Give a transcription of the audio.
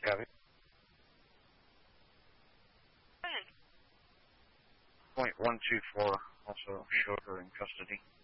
Copy. Go ahead. .124, also showed her in custody.